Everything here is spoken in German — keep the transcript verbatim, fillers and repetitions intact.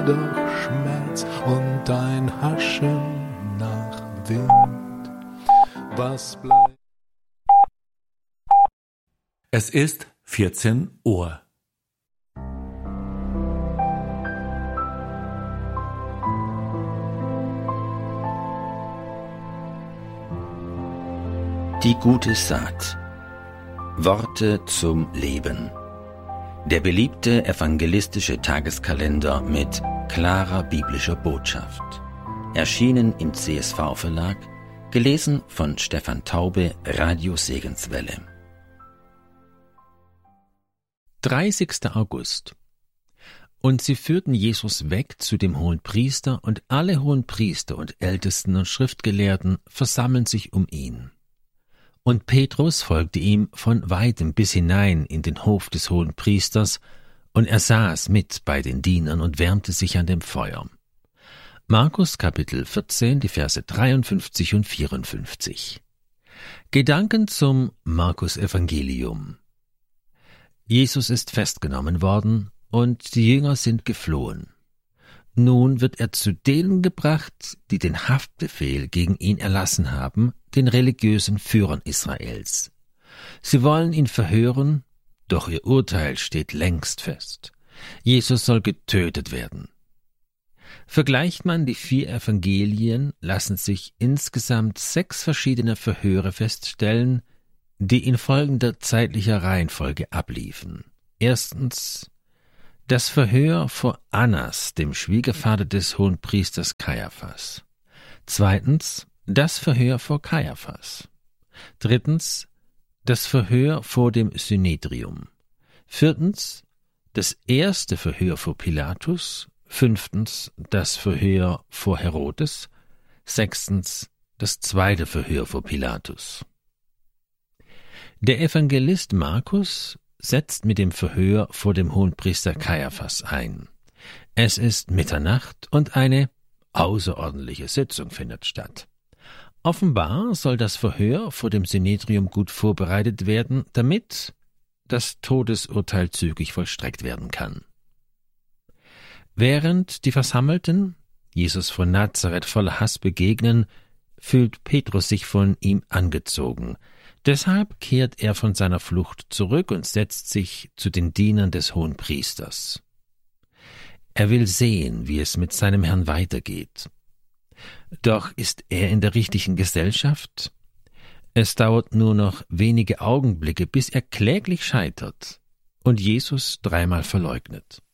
war doch Schmerz und ein Haschen nach Wind. Was bleibt? Es ist vierzehn Uhr. Die gute Saat. Worte zum Leben. Der beliebte evangelistische Tageskalender mit klarer biblischer Botschaft. Erschienen im C S V-Verlag, gelesen von Stefan Taube, Radio Segenswelle. dreißigster August. Und sie führten Jesus weg zu dem Hohenpriester, und alle Hohenpriester und Ältesten und Schriftgelehrten versammeln sich um ihn. Und Petrus folgte ihm von weitem bis hinein in den Hof des Hohenpriesters, und er saß mit bei den Dienern und wärmte sich an dem Feuer. Markus Kapitel vierzehn, die Verse dreiundfünfzig und vierundfünfzig. Gedanken zum Markus Evangelium. Jesus ist festgenommen worden, und die Jünger sind geflohen. Nun wird er zu denen gebracht, die den Haftbefehl gegen ihn erlassen haben, den religiösen Führern Israels. Sie wollen ihn verhören, doch ihr Urteil steht längst fest. Jesus soll getötet werden. Vergleicht man die vier Evangelien, lassen sich insgesamt sechs verschiedene Verhöre feststellen, die in folgender zeitlicher Reihenfolge abliefen. Erstens das Verhör vor Annas, dem Schwiegervater des Hohenpriesters Kaiaphas. Zweitens das Verhör vor Kaiaphas. Drittens das Verhör vor dem Synedrium. Viertens das erste Verhör vor Pilatus. Fünftens das Verhör vor Herodes. Sechstens das zweite Verhör vor Pilatus. Der Evangelist Markus setzt mit dem Verhör vor dem Hohenpriester Kaiaphas ein. Es ist Mitternacht und eine außerordentliche Sitzung findet statt. Offenbar soll das Verhör vor dem Synedrium gut vorbereitet werden, damit das Todesurteil zügig vollstreckt werden kann. Während die Versammelten Jesus von Nazareth voller Hass begegnen, fühlt Petrus sich von ihm angezogen. Deshalb kehrt er von seiner Flucht zurück und setzt sich zu den Dienern des Hohenpriesters. Er will sehen, wie es mit seinem Herrn weitergeht. Doch ist er in der richtigen Gesellschaft? Es dauert nur noch wenige Augenblicke, bis er kläglich scheitert und Jesus dreimal verleugnet.